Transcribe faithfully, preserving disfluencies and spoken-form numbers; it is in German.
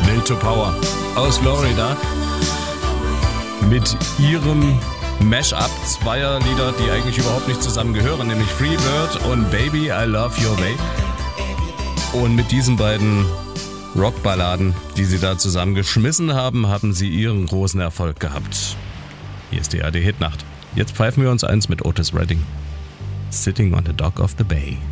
Will to Power aus Florida mit ihrem Mash-up zweier Lieder, die eigentlich überhaupt nicht zusammengehören, nämlich Free Bird und Baby I Love Your Way. Und mit diesen beiden Rockballaden, die sie da zusammengeschmissen haben, haben sie ihren großen Erfolg gehabt. Hier ist die A R D Hitnacht. Jetzt pfeifen wir uns eins mit Otis Redding. Sitting on the Dock of the Bay.